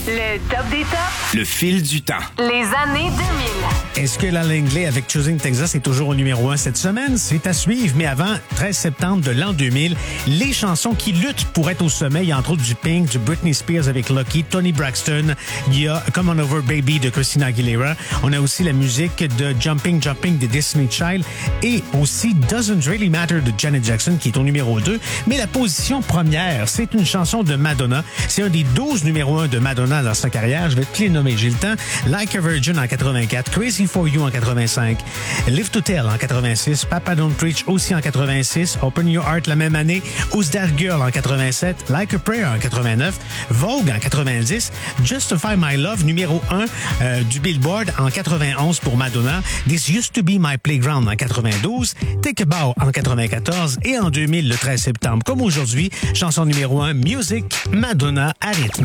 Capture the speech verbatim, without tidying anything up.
Le top des tops. Le fil du temps. Les années deux mille. Est-ce que la Langley avec Choosing Texas est toujours au numéro un cette semaine? C'est à suivre, mais avant, treize septembre de l'an deux mille, les chansons qui luttent pour être au sommet, il y a entre autres du Pink, du Britney Spears avec Lucky, Toni Braxton, il y a Come On Over Baby de Christina Aguilera, on a aussi la musique de Jumping Jumping de Destiny Child et aussi Doesn't Really Matter de Janet Jackson qui est au numéro deux. Mais la position première, c'est une chanson de Madonna. C'est un des douze numéros un de Madonna dans sa carrière. Je vais te les nommer, j'ai le temps. Like a Virgin en quatre-vingt-quatre, Crazy for You en quatre-vingt-cinq, Live to Tell en quatre-vingt-six, Papa Don't Preach aussi en quatre-vingt-six, Open Your Heart la même année, Who's That Girl en quatre-vingt-sept, Like a Prayer en quatre-vingt-neuf, Vogue en quatre-vingt-dix, Justify My Love numéro un euh, du Billboard en quatre-vingt-onze pour Madonna, This Used to Be My Playground en quatre-vingt-douze, Take a Bow en quatre-vingt-quatorze et en deux mille, le treize septembre, comme aujourd'hui, chanson numéro un, Music, Madonna à rythme.